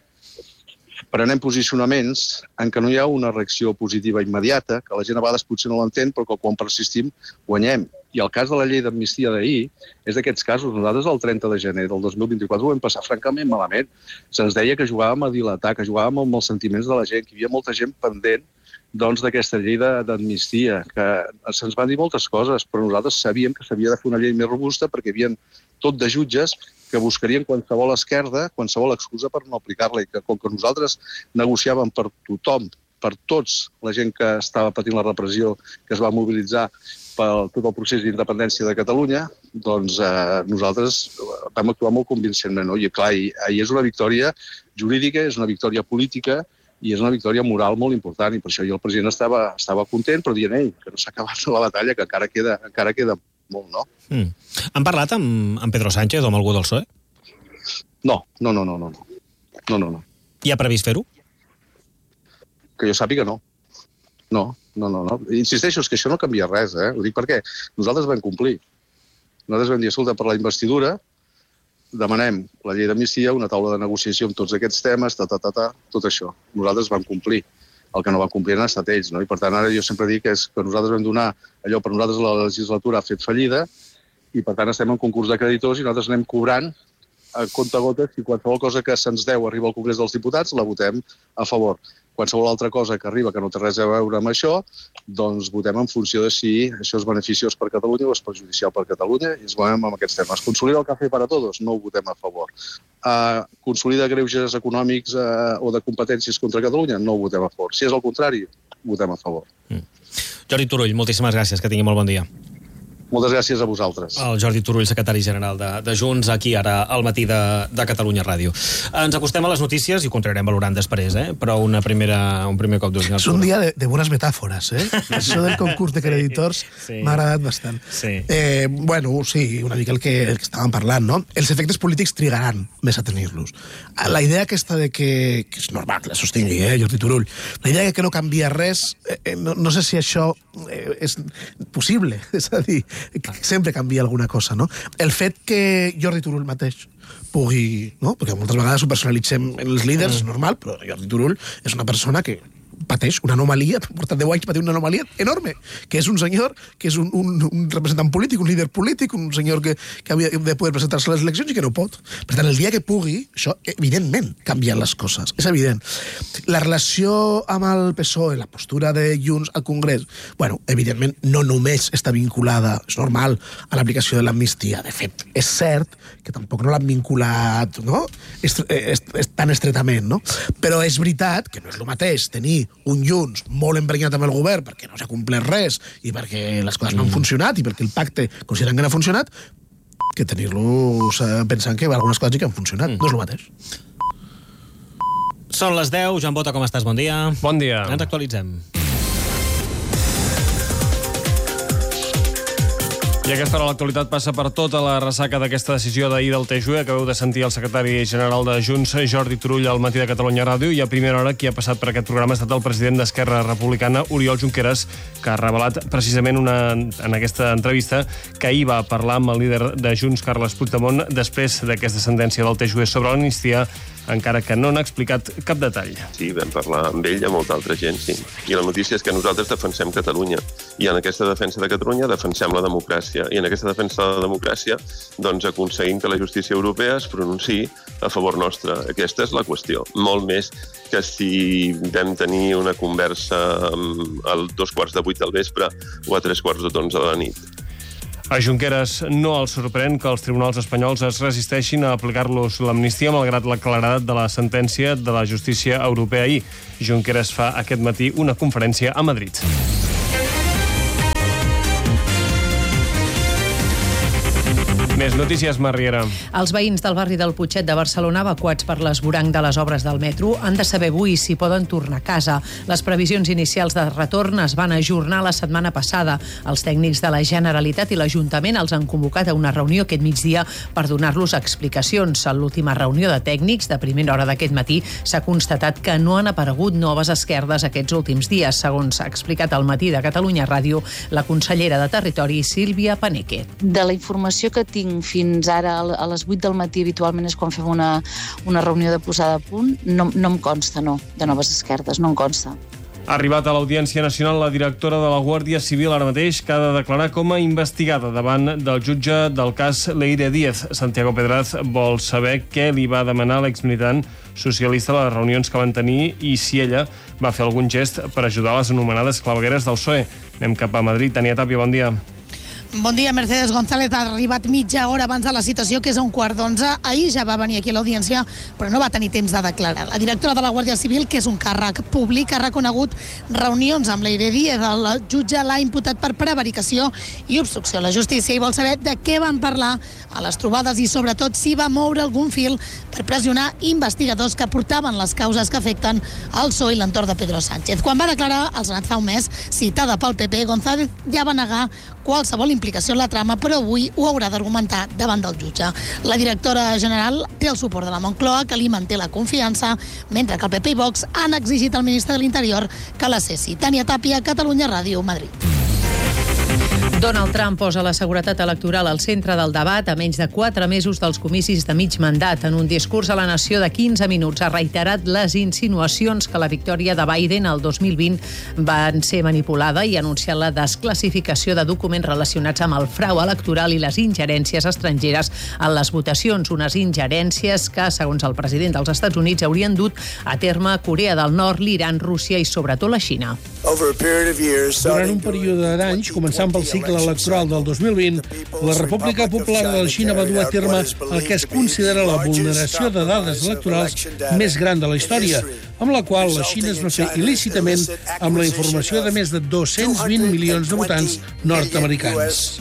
[SPEAKER 27] prenem posicionaments en què no hi ha una reacció positiva immediata, que la gent a vegades potser no l'entén, però que quan persistim guanyem. I el cas de la llei d'amnistia d'ahir és d'aquests casos. Nosaltres el trenta de gener del dos mil vint-i-quatre ho vam passar francament malament. Se'ns deia que jugàvem a dilatar, que jugàvem amb els sentiments de la gent, que hi havia molta gent pendent doncs, d'aquesta llei d'amnistia, que se'ns van dir moltes coses, però nosaltres sabíem que s'havia de fer una llei més robusta perquè hi havia tot de jutges que buscarien qualsevol esquerda, qualsevol excusa per no aplicar-la, i que com que nosaltres negociàvem per tothom, per tots, la gent que estava patint la repressió, que es va mobilitzar per tot el procés d'independència de Catalunya, doncs eh, nosaltres vam actuar molt convincentment, no? I clar, ahir és una victòria jurídica, és una victòria política, i és una victòria moral molt important, i per això jo el president estava, estava content, però dient, ei, que no s'ha acabat la batalla, que encara queda, encara queda molt, no?
[SPEAKER 19] Mm. Han parlat amb, amb Pedro Sánchez o amb algú del P S O E?
[SPEAKER 27] No, no, no, no, no. No, no, no.
[SPEAKER 19] I ha previst fer-ho?
[SPEAKER 27] Que jo sàpiga, no. No, no, no, no. Insisteixo, és que això no canvia res, eh? Ho dic perquè nosaltres vam complir. Nosaltres vam dir, escolta, per la investidura demanem la llei d'amnistia, una taula de negociació amb tots aquests temes, ta, ta, ta, ta, tot això. Nosaltres vam complir. El que no van complir han estat ells, no? I per tant, ara jo sempre dic que, és que nosaltres vam donar allò, per nosaltres la legislatura ha fet fallida, i per tant estem en concurs de creditors i nosaltres anem cobrant a compte-gotes si qualsevol cosa que se'ns deu arriba al Congrés dels Diputats, la votem a favor. Qualsevol altra cosa que arriba que no té res a veure amb això, doncs votem en funció de si això és beneficiós per Catalunya o és perjudicial per Catalunya, i ens movem amb aquests temes. Consolida el cafè para todos? No ho votem a favor. Uh, consolida greuges econòmics uh, o de competències contra Catalunya? No ho votem a favor. Si és el contrari, votem a favor.
[SPEAKER 19] Mm. Jordi Turull, moltíssimes gràcies, que tingui molt bon dia.
[SPEAKER 27] Moltes gràcies a vosaltres.
[SPEAKER 19] El Jordi Turull, secretari general de, de Junts, aquí ara al matí de, de Catalunya Ràdio. Ens acostem a les notícies i ho continuarem valorant després, eh? Però una primera, un primer cop d'ús.
[SPEAKER 2] És un dia de, de bones metàfores, eh? Això del concurs de creditors sí, m'ha agradat bastant.
[SPEAKER 19] Sí.
[SPEAKER 2] Eh, bueno, sí, una mica el que, el que estàvem parlant, no? Els efectes polítics trigaran més a tenir-los. La idea aquesta de que, que és normal que la sostingui, eh, Jordi Turull, la idea de que no canvia res, eh, no, no sé si això eh, és possible, és a dir, que sempre canvia alguna cosa, no? El fet que Jordi Turull mateix pugui, no? Perquè moltes vegades ho personalitzem en els líders, és normal, però Jordi Turull és una persona que pateix una anomalia, porta deu anys patint una anomalia enorme, que és un senyor que és un, un, un representant polític, un líder polític, un senyor que, que havia de poder presentar-se a les eleccions i que no pot. Per tant, el dia que pugui, això, evidentment, canvien les coses. És evident. La relació amb el P S O E, la postura de Junts al Congrés, bueno, evidentment, no només està vinculada, és normal, a l'aplicació de l'amnistia. De fet, és cert que tampoc no l'han vinculat, no? Est est est tan estretament, no? Però és veritat que no és el mateix tenir un Junts molt emprenyat amb el govern perquè no s'ha complert res i perquè les coses no han funcionat i perquè el pacte consideren que no ha funcionat, que tenir-los pensant que algunes coses sí que han funcionat. Mm. No és el mateix.
[SPEAKER 19] Són les deu. Joan Bota, com estàs? Bon dia.
[SPEAKER 6] Bon dia.
[SPEAKER 19] Ens actualitzem.
[SPEAKER 6] I aquesta hora l'actualitat passa per tota la ressaca d'aquesta decisió d'ahir del T J U E. Acabeu de sentir el secretari general de Junts, Jordi Turull, al matí de Catalunya Ràdio, i a primera hora qui ha passat per aquest programa ha estat el president d'Esquerra Republicana, Oriol Junqueras, que ha revelat precisament una, en aquesta entrevista que ahir va parlar amb el líder de Junts, Carles Puigdemont, després d'aquesta sentència del T J U E sobre l'amnistia, encara que no n'ha explicat cap detall.
[SPEAKER 8] Sí, vam parlar amb ell i amb molta altra gent, sí. I la notícia és que nosaltres defensem Catalunya. I en aquesta defensa de Catalunya defensem la democràcia. I en aquesta defensa de la democràcia doncs aconseguim que la justícia europea es pronunciï a favor nostre. Aquesta és la qüestió. Molt més que si vam tenir una conversa a dos quarts de vuit del vespre o a tres quarts de onze de la nit.
[SPEAKER 6] A Junqueras no el sorprèn que els tribunals espanyols es resisteixin a aplicar-los l'amnistia malgrat la claredat de la sentència de la justícia europea ahir. Junqueras fa aquest matí una conferència a Madrid. Més notícies, Marriera.
[SPEAKER 11] Els veïns del barri del Putxet de Barcelona, evacuats per l'esvoranc de les obres del metro, han de saber avui si poden tornar a casa. Les previsions inicials de retorn es van ajornar la setmana passada. Els tècnics de la Generalitat i l'Ajuntament els han convocat a una reunió aquest migdia per donar-los explicacions. En l'última reunió de tècnics, de primera hora d'aquest matí, s'ha constatat que no han aparegut noves esquerdes aquests últims dies, segons s'ha explicat al matí de Catalunya Ràdio la consellera de Territori, Sílvia Paneque.
[SPEAKER 12] De la informació que tinc fins ara, a les vuit del matí, habitualment és quan fem una, una reunió de posada a punt, no, no em consta, no, de noves esquerdes, no em consta.
[SPEAKER 6] Ha arribat a l'Audiència Nacional la directora de la Guàrdia Civil ara mateix, que ha de declarar com a investigada davant del jutge del cas Leire Díez. Santiago Pedraz vol saber què li va demanar l'exmilitant socialista a les reunions que van tenir i si ella va fer algun gest per ajudar les anomenades clavegueres del P S O E. Anem cap a Madrid. Tania Tàpia, bon dia.
[SPEAKER 13] Bon dia, Mercedes González ha arribat mitja hora abans de la citació, que és a un quart d'onze. Ahir ja va venir aquí a l'audiència, però no va tenir temps de declarar. La directora de la Guàrdia Civil, que és un càrrec públic, ha reconegut reunions amb Leire Díez. El jutge l'ha imputat per prevaricació i obstrucció a la justícia i vol saber de què van parlar a les trobades i, sobretot, si va moure algun fil per pressionar investigadors que portaven les causes que afecten el P S O E i l'entorn de Pedro Sánchez. Quan va declarar, els anat fa un mes, citada pel P P, González ja va negar qualsevol implicació en la trama, però avui ho haurà d'argumentar davant del jutge. La directora general té el suport de la Moncloa, que li manté la confiança, mentre que el P P i Vox han exigit al ministre de l'Interior que la cessi. Tania Tàpia, Catalunya Ràdio, Madrid.
[SPEAKER 11] Donald Trump posa la seguretat electoral al centre del debat a menys de quatre mesos dels comicis de mig mandat. En un discurs a la nació de quinze minuts ha reiterat les insinuacions que la victòria de Biden el dos mil vint van ser manipulada i ha anunciat la desclassificació de documents relacionats amb el frau electoral i les ingerències estrangeres en les votacions. Unes ingerències que, segons el president dels Estats Units, haurien dut a terme Corea del Nord, l'Iran, Rússia i sobretot la Xina.
[SPEAKER 15] Durant un període d'anys, començant pel cicle electoral del dos mil vint, la República Popular de la Xina va dur a terme el que es considera la vulneració de dades electorals més gran de la història, amb la qual la Xina es va fer il·lícitament amb la informació de més de dos-cents vint milions de votants nord-americans.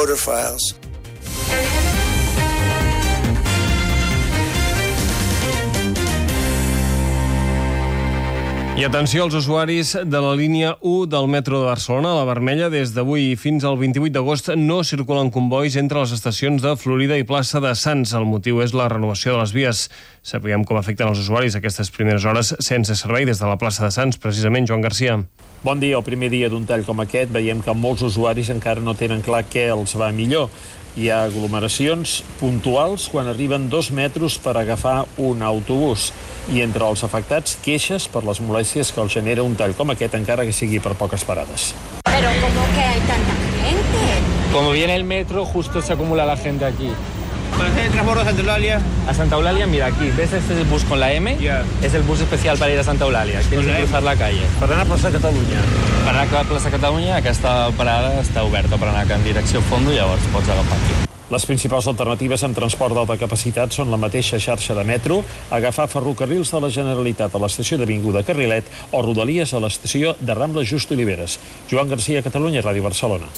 [SPEAKER 6] I atenció als usuaris de la línia u del metro de Barcelona, la vermella. Des d'avui fins al vint-i-vuit d'agost no circulen combois entre les estacions de Florida i plaça de Sants. El motiu és la renovació de les vies. Sapiguem com afecten els usuaris aquestes primeres hores sense servei des de la plaça de Sants. Precisament, Joan Garcia.
[SPEAKER 16] Bon dia. El primer dia d'un tall com aquest veiem que molts usuaris encara no tenen clar què els va millor. Hi ha aglomeracions puntuals quan arriben dos metros per agafar un autobús. I entre els afectats, queixes per les molèsties que els genera un tall com aquest, encara que sigui per poques parades.
[SPEAKER 28] Pero ¿cómo que hay tanta gente?
[SPEAKER 29] Como viene el metro, justo se acumula la gente aquí. ¿Para hacer el transbordo a Santa Eulalia? A Santa Eulalia, mira, aquí, ¿ves este bus con la M? Yeah. Es el bus especial para ir a Santa Eulalia. Tienes que cruzar la calle. Per anar a plaça Catalunya. Per anar a plaça Catalunya, aquesta parada està oberta per anar en direcció fondo, llavors pots agafar aquí.
[SPEAKER 16] Les principals alternatives en transport d'alta capacitat són la mateixa xarxa de metro, agafar ferrocarrils de la Generalitat a l'estació d'Avinguda Carrilet o Rodalies a l'estació de Rambla Just Oliveres. Joan Garcia, Catalunya, Ràdio Barcelona.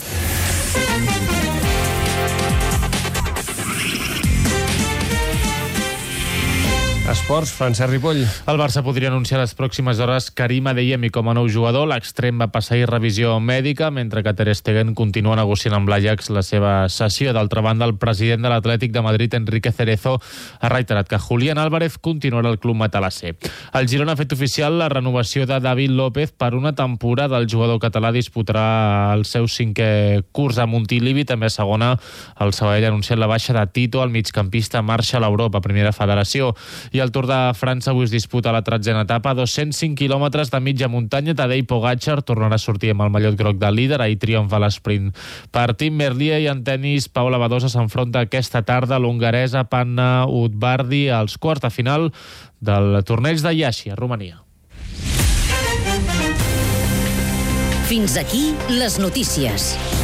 [SPEAKER 6] Esports, Francesc Ripoll.
[SPEAKER 1] El Barça podria anunciar les pròximes hores Karim Adeyemi com a nou jugador. L'extrem va passar a revisió mèdica, mentre que Ter Stegen continua negociant amb l'Ajax la seva cessió. D'altra banda, el president de l'Atlètic de Madrid, Enrique Cerezo, ha reiterat que Julián Álvarez continuarà al club matalasser. El Girona ha fet oficial la renovació de David López per una temporada. El jugador català disputarà el seu cinquè curs a Montilivi, també a segona. El Sabadell ha anunciat la baixa de Tito, el migcampista marxa a l'Europa, primera federació. I el Tour de França avui es disputa la tretzena etapa, dos-cents cinc quilòmetres de mitja muntanya. Tadej Pogačar tornarà a sortir amb el mallot groc de líder, ahir triomfa a l'esprint per Tim Merlier, i en tenis Paula Badosa s'enfronta aquesta tarda a l'hongaresa Panna Udvardi als quarts de final del torneig de Iași, a Romania.
[SPEAKER 7] Fins aquí les notícies.